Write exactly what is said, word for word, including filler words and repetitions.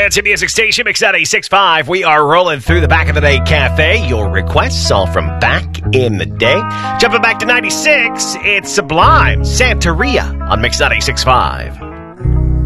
Lansing Music Station, Mix ninety-six point five. We are rolling through the Back of the Day Cafe. Your requests all from back in the day. Jumping back to ninety-six, it's Sublime, Santeria on Mix ninety-six point five.